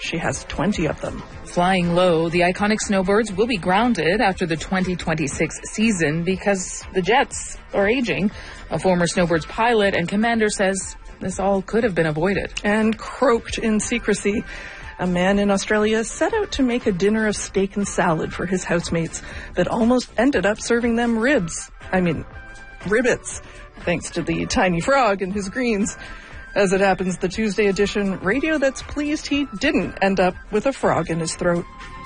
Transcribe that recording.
She has 20 of them. Flying low, the iconic snowbirds will be grounded after the 2026 season because the jets are aging. A former snowbirds pilot and commander says this all could have been avoided. And croaked in secrecy. A man in Australia set out to make a dinner of steak and salad for his housemates, but almost ended up serving them ribbits, thanks to the tiny frog and his greens. As it happens, the Tuesday edition radio that's pleased he didn't end up with a frog in his throat.